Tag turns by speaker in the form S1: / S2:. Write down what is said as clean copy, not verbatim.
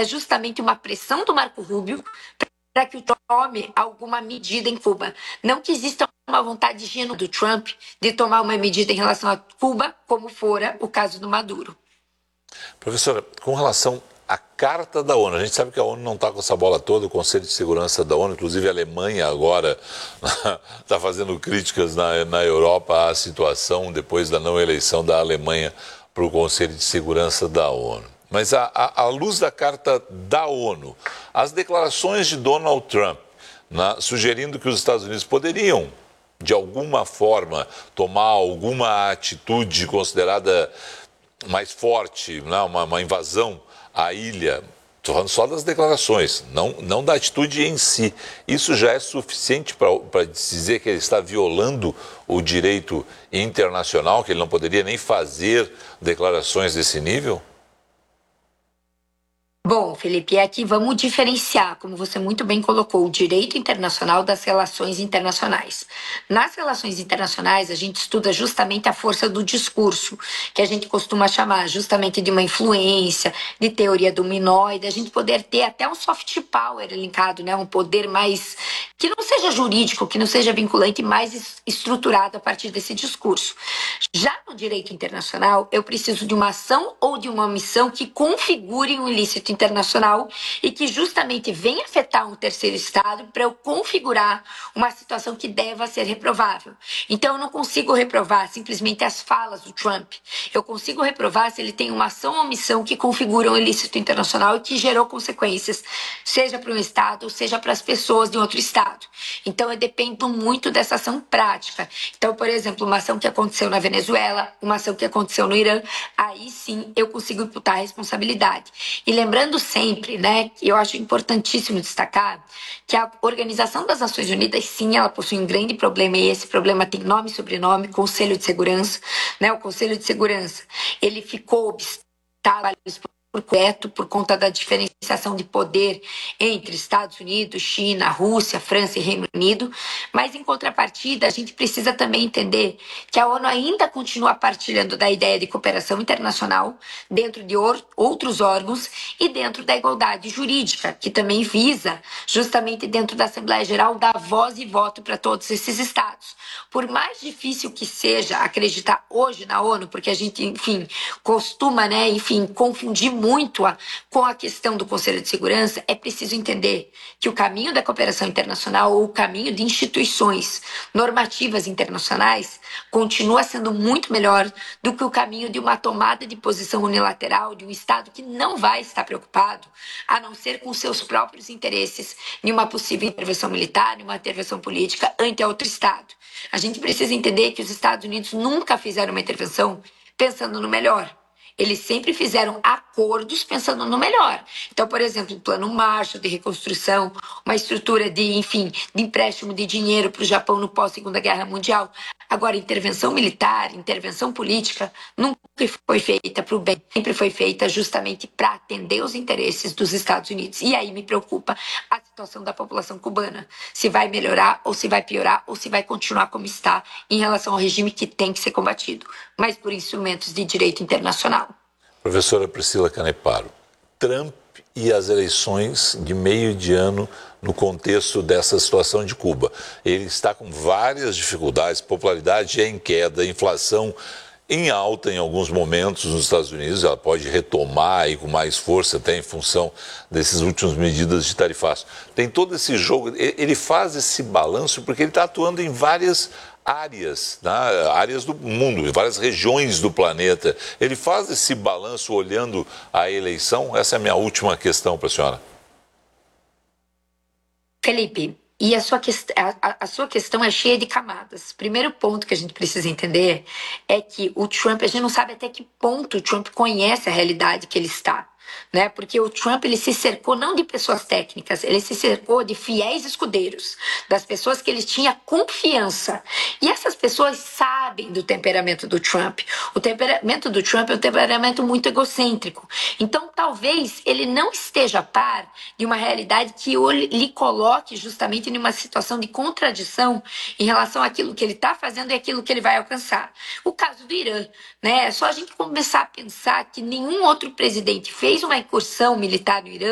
S1: é justamente uma pressão do Marco Rubio para que o Trump tome alguma medida em Cuba. Não que exista uma vontade genuína do Trump de tomar uma medida em relação a Cuba, como fora o caso do Maduro.
S2: Professora, com relação à Carta da ONU, a gente sabe que a ONU não está com essa bola toda, o Conselho de Segurança da ONU, inclusive a Alemanha agora está fazendo críticas na Europa à situação depois da não eleição da Alemanha para o Conselho de Segurança da ONU. Mas à luz da Carta da ONU, as declarações de Donald Trump, sugerindo que os Estados Unidos poderiam, de alguma forma, tomar alguma atitude considerada mais forte, uma invasão à ilha, estou falando só das declarações, não da atitude em si. Isso já é suficiente para dizer que ele está violando o direito internacional, que ele não poderia nem fazer declarações desse nível?
S1: Bom, Felipe, aqui vamos diferenciar, como você muito bem colocou, o direito internacional das relações internacionais. Nas relações internacionais, a gente estuda justamente a força do discurso, que a gente costuma chamar justamente de uma influência, de teoria dominoide, a gente poder ter até um soft power linkado, né? Um poder mais, que não seja jurídico, que não seja vinculante, mais estruturado a partir desse discurso. Já no direito internacional, eu preciso de uma ação ou de uma omissão que configure um ilícito internacional e que justamente venha afetar um terceiro estado para eu configurar uma situação que deva ser reprovável. Então, eu não consigo reprovar simplesmente as falas do Trump. Eu consigo reprovar se ele tem uma ação ou omissão que configura um ilícito internacional e que gerou consequências, seja para um estado ou seja para as pessoas de outro estado. Então, eu dependo muito dessa ação prática. Então, por exemplo, uma ação que aconteceu na Venezuela, uma ação que aconteceu no Irã, aí sim eu consigo imputar a responsabilidade. E lembrando sempre, né, que eu acho importantíssimo destacar que a Organização das Nações Unidas, sim, ela possui um grande problema e esse problema tem nome e sobrenome, Conselho de Segurança, né, o Conselho de Segurança, ele ficou obstáculo por conta da diferenciação de poder entre Estados Unidos, China, Rússia, França e Reino Unido, mas em contrapartida a gente precisa também entender que a ONU ainda continua partilhando da ideia de cooperação internacional dentro de outros órgãos e dentro da igualdade jurídica, que também visa justamente dentro da Assembleia Geral dar voz e voto para todos esses estados. Por mais difícil que seja acreditar hoje na ONU, porque a gente, enfim, costuma, né, enfim, confundir muito com a questão do Conselho de Segurança, é preciso entender que o caminho da cooperação internacional ou o caminho de instituições normativas internacionais continua sendo muito melhor do que o caminho de uma tomada de posição unilateral de um Estado que não vai estar preocupado, a não ser com seus próprios interesses, em uma possível intervenção militar, em uma intervenção política ante outro Estado. A gente precisa entender que os Estados Unidos nunca fizeram uma intervenção pensando no melhor. Eles sempre fizeram acordos pensando no melhor. Então, por exemplo, o Plano Marshall de reconstrução, uma estrutura de, enfim, de empréstimo de dinheiro para o Japão no pós-Segunda Guerra Mundial. Agora, intervenção militar, intervenção política, nunca foi feita para o bem, sempre foi feita justamente para atender os interesses dos Estados Unidos. E aí me preocupa a situação da população cubana. Se vai melhorar, ou se vai piorar, ou se vai continuar como está em relação ao regime que tem que ser combatido, mas por instrumentos de direito internacional.
S2: Professora Priscila Caneparo, Trump e as eleições de meio de ano no contexto dessa situação de Cuba. Ele está com várias dificuldades, popularidade é em queda, inflação em alta em alguns momentos nos Estados Unidos, ela pode retomar aí com mais força até em função dessas últimas medidas de tarifaço. Tem todo esse jogo, ele faz esse balanço porque ele está atuando em várias áreas, né? Áreas do mundo, em várias regiões do planeta. Ele faz esse balanço olhando a eleição? Essa é a minha última questão para a senhora.
S1: Felipe, e a sua questão é cheia de camadas. Primeiro ponto que a gente precisa entender é que o Trump, a gente não sabe até que ponto o Trump conhece a realidade que ele está. Né? Porque o Trump ele se cercou não de pessoas técnicas, ele se cercou de fiéis escudeiros, das pessoas que ele tinha confiança. E essas pessoas sabem do temperamento do Trump. O temperamento do Trump é um temperamento muito egocêntrico. Então, talvez ele não esteja a par de uma realidade que lhe coloque justamente em uma situação de contradição em relação àquilo que ele está fazendo e aquilo que ele vai alcançar. O caso do Irã, né? É só a gente começar a pensar que nenhum outro presidente fez uma incursão militar no Irã